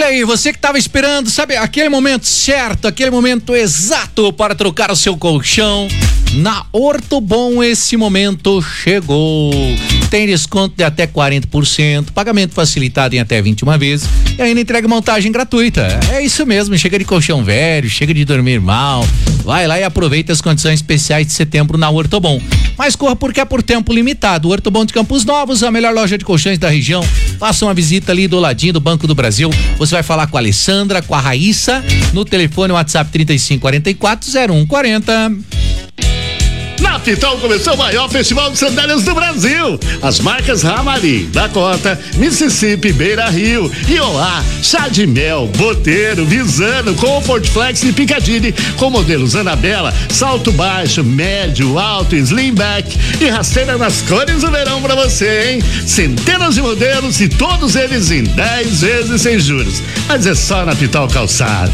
Olha aí, você que estava esperando, sabe, aquele momento certo, aquele momento exato para trocar o seu colchão. Na Ortobon esse momento chegou. Tem desconto de até 40%, pagamento facilitado em até 21 vezes e ainda entrega montagem gratuita. É isso mesmo, chega de colchão velho, chega de dormir mal. Vai lá e aproveita as condições especiais de setembro na Ortobon. Mas corra porque é por tempo limitado. Ortobon de Campos Novos, a melhor loja de colchões da região. Faça uma visita ali do ladinho do Banco do Brasil. Você vai falar com a Alessandra, com a Raíssa, no telefone WhatsApp 3544-0140. Na Pitol começou o maior festival de sandálias do Brasil. As marcas Ramari, Dakota, Mississippi, Beira Rio, Ioá, Chá de Mel, Boteiro, Visano, Comfort Flex e Piccadilly, com modelos Anabela, salto baixo, médio, alto, slimback e rasteira nas cores do verão pra você, hein? Centenas de modelos e todos eles em 10 vezes sem juros. Mas é só na Pitol Calçado.